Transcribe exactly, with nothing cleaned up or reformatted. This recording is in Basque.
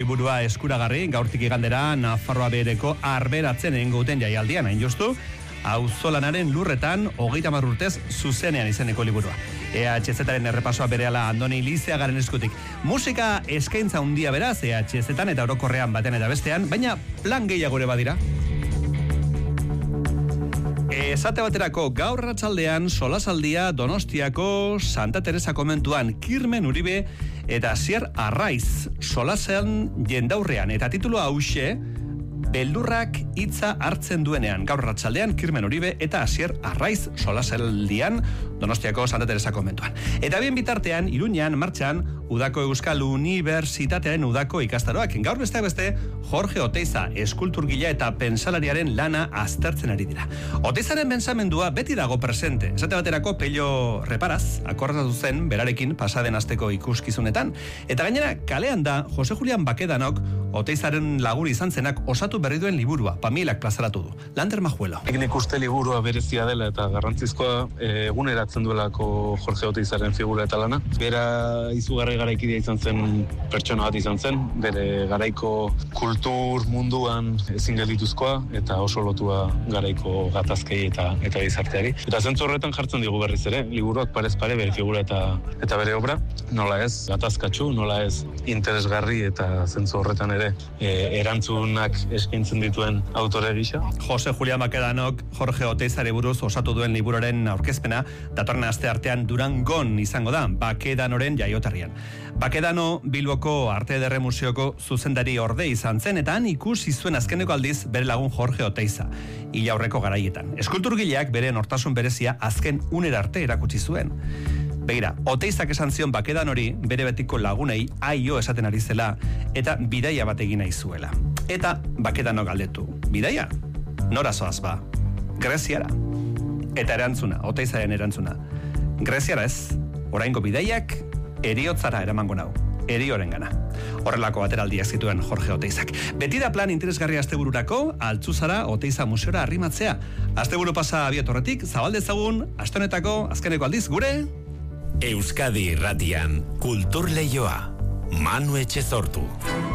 liburua eskuragarri, gaurtik igandera Nafarroa Behereko arberatzen egingo duten jaialdian, hain justu, auzolanaren lurretan hogeita hamar urtez zuzenean izeneko liburua. E H Z-aren errepasoa berehala Andoni Lizeagaren eskutik. Musika eskaintza handia beraz E H Z-an eta orokorrean batean eta bestean, baina plan gehiago ere badira. Esate baterako gaur arratsaldean solasaldia Donostiako Santa Teresa komentuan Kirmen Uribe eta Asier Arraiz solasean jendaurrean eta titulua hauxe beldurrak hitza hartzen duenean. Gaur arratsaldean Kirmen Uribe eta Asier Arraiz solasaldian Donostiako Santa Teresa komentuan. Eta bien bitartean Iruñan martxan Udako Euskal Unibertsitatearen udako ikastaroak. Gaur besteak beste Jorge Oteiza eskulturgila eta pensalariaren lana aztertzen ari dira. Oteizaren pensamendua beti dago presente. Esate baterako Pello Reparaz akordatu zen berarekin pasaden asteko ikuskizunetan. Eta gainera kalean da Jose Julian Bakedanok Oteizaren lagun izan zenak osatu berri duen liburua, Pamilak plazaratu du. Lander Majuelo. Nik uste liburua berezia dela eta garrantzizkoa eguneratzen duelako Jorge Oteizaren figura eta lana. Bera izugarri garaikidea izan zen pertsona bat izan zen, bere garaiko kultur munduan ezin geldituzkoa eta oso lotua garaiko gatazkei eta eta gizarteari. Eta zentzu horretan jartzen digu berriz ere, liburuak parez pare bere figura eta eta bere obra, nola ez gatazkatsu, nola ez interesgarri eta zentzu horretan ere e, erantzunak eskaintzen dituen autore gisa. Jose Julian Bakedanok Jorge Oteizari buruz osatu duen liburuaren aurkezpena datorren aste artean Durangon izango da, Bakedanoren jaioterrian. Bakedano Bilboko Arte Ederre Museoko zuzendari orde izan zen eta han ikusi zuen azkeneko aldiz bere lagun Jorge Oteiza, hil aurreko garaietan. Eskulturgileak bere nortasun berezia azken unera arte erakutsi zuen. Begira, Oteizak esan zion Bakedanori bere betiko lagunei aio esaten ari zela eta bidaia bat egin nahi zuela. Eta Bakedano galdetu, bidaia? Nora zoaz ba? Greziara. Eta erantzuna, Oteizaren erantzuna. Greziara ez, oraingo bidaiak eriotzara eramango nau, erioren gana. Horrelako bateraldiak zituen Jorge Oteizak. Beti da plan interesgarri astebururako, Altzuzara Oteiza museora arrimatzea. Asteburu pasa abiatorretik, zabaldezagun, aste honetako azkeneko aldiz gure... Euskadi Irratian, Kultur Leioa, Manu Etxezortu.